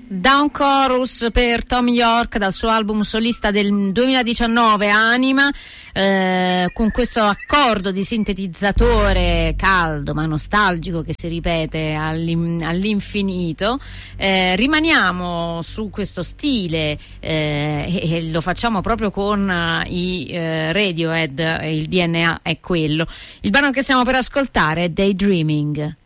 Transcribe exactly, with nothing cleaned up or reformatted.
Down Chorus per Thom Yorke dal suo album solista del duemiladiciannove Anima, eh, con questo accordo di sintetizzatore caldo ma nostalgico che si ripete all'in- all'infinito. Eh, rimaniamo su questo stile eh, e, e lo facciamo proprio con uh, i uh, Radiohead, il D N A è quello. Il brano che stiamo per ascoltare è Daydreaming.